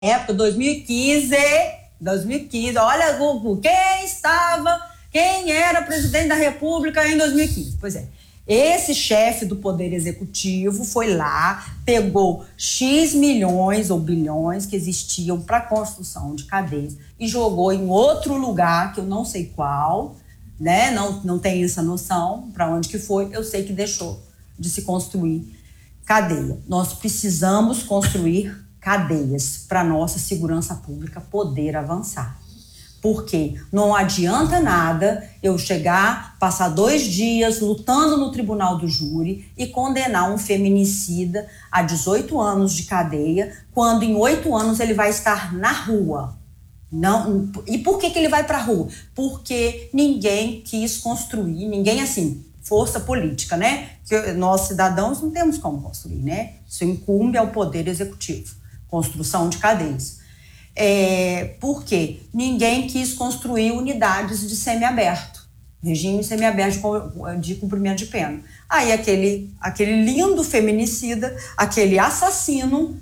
época, 2015, olha, Google, quem era presidente da República em 2015? Pois é, esse chefe do Poder Executivo foi lá, pegou X milhões ou bilhões que existiam para a construção de cadeias e jogou em outro lugar, que eu não sei qual, né? Não tenho essa noção para onde que foi, eu sei que deixou de se construir cadeia. Nós precisamos construir cadeias para nossa segurança pública poder avançar. Porque não adianta nada eu chegar, passar 2 dias lutando no tribunal do júri e condenar um feminicida a 18 anos de cadeia, quando em 8 anos ele vai estar na rua. Não, e por que ele vai para a rua? Porque ninguém quis construir, ninguém assim, força política, né? Que nós cidadãos não temos como construir, né? Isso incumbe ao Poder Executivo, construção de cadeias. Porque ninguém quis construir unidades de semiaberto, regime semiaberto de cumprimento de pena. Aí aquele lindo feminicida, aquele assassino,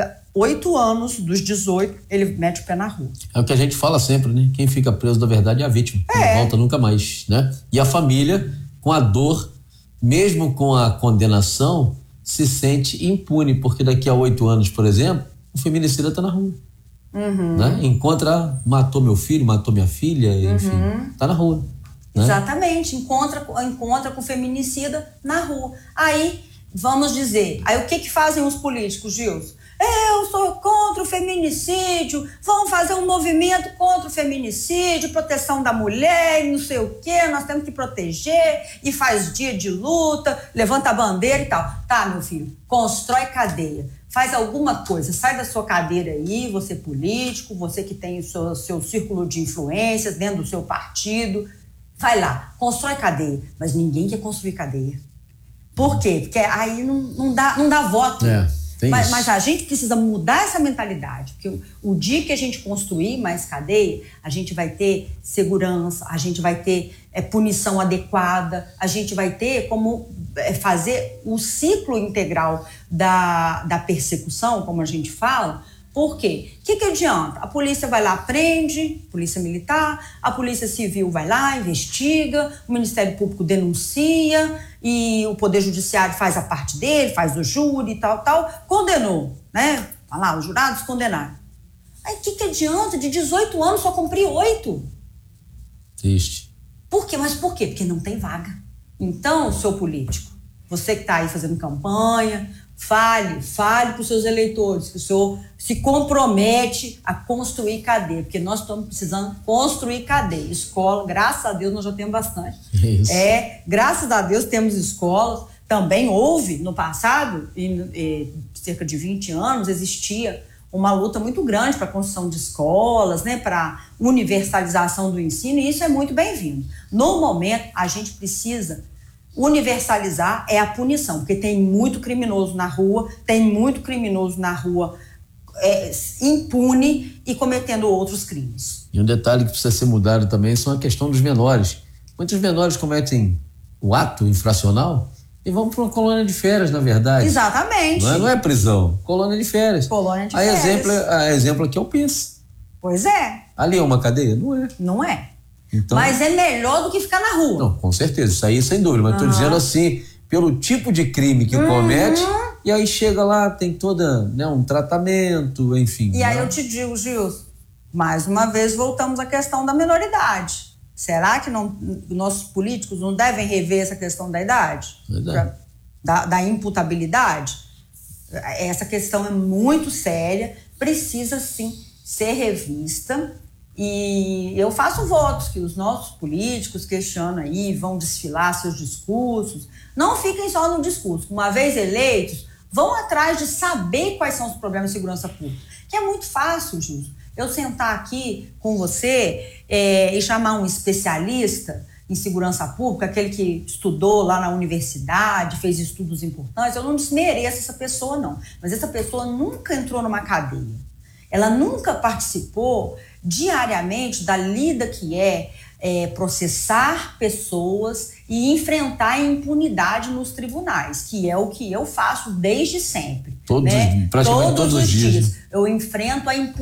8 anos dos 18, ele mete o pé na rua. É o que a gente fala sempre, né? Quem fica preso da verdade é a vítima, não volta nunca mais, né? E a família, com a dor, mesmo com a condenação, se sente impune, porque daqui a 8 anos, por exemplo, o feminicida está na rua. Uhum. Né? Matou meu filho, matou minha filha, enfim, tá na rua. Né? Exatamente, encontra com o feminicida na rua. Aí, vamos dizer, o que fazem os políticos, Gilson? Eu sou contra o feminicídio, vamos fazer um movimento contra o feminicídio, proteção da mulher e não sei o quê, nós temos que proteger, e faz dia de luta, levanta a bandeira e tal. Tá, meu filho, constrói cadeia. Faz alguma coisa, sai da sua cadeira aí, você político, você que tem o seu círculo de influências dentro do seu partido, vai lá, constrói cadeia. Mas ninguém quer construir cadeia. Por quê? Porque aí não dá voto. Mas a gente precisa mudar essa mentalidade, porque o dia que a gente construir mais cadeia, a gente vai ter segurança, a gente vai ter punição adequada, a gente vai ter como fazer o ciclo integral da persecução, como a gente fala. Por quê? O que adianta? A polícia vai lá, prende, polícia militar, a polícia civil vai lá, investiga, o Ministério Público denuncia e o Poder Judiciário faz a parte dele, faz o júri e tal, condenou, né? Olha lá, os jurados condenaram. Aí o que adianta? De 18 anos só cumprir 8. Triste. Por quê? Mas por quê? Porque não tem vaga. Então, seu político, você que está aí fazendo campanha, fale para os seus eleitores que o senhor se compromete a construir cadeia, porque nós estamos precisando construir cadeia. Escola, graças a Deus, nós já temos bastante. Isso. Graças a Deus temos escolas. Também houve, no passado, cerca de 20 anos, existia uma luta muito grande para a construção de escolas, né, para universalização do ensino, e isso é muito bem-vindo. No momento, a gente precisa universalizar a punição, porque tem muito criminoso na rua, impune e cometendo outros crimes. E um detalhe que precisa ser mudado também são a questão dos menores. Muitos menores cometem o ato infracional e vão para uma colônia de férias, na verdade. Exatamente. Não é prisão, colônia de férias. Colônia de férias. Exemplo aqui é o PIS. Pois é. Ali é uma cadeia? Não é. Não é. Então, mas é melhor do que ficar na rua. Não, com certeza, isso aí sem dúvida. Mas estou dizendo assim, pelo tipo de crime que comete, e aí chega lá, tem toda, né, um tratamento, enfim. E aí eu te digo, Gilson, mais uma vez voltamos à questão da minoridade. Será que nossos políticos não devem rever essa questão da idade? Da imputabilidade? Essa questão é muito séria, precisa sim ser revista. E eu faço votos que os nossos políticos questionam aí, vão desfilar seus discursos. Não fiquem só no discurso. Uma vez eleitos, vão atrás de saber quais são os problemas de segurança pública. Que é muito fácil, Gilson, eu sentar aqui com você e chamar um especialista em segurança pública, aquele que estudou lá na universidade, fez estudos importantes. Eu não desmereço essa pessoa, não. Mas essa pessoa nunca entrou numa cadeia. ela nunca participou diariamente da lida que é processar pessoas e enfrentar a impunidade nos tribunais, que é o que eu faço desde sempre. Praticamente todos os dias. Eu enfrento a impunidade.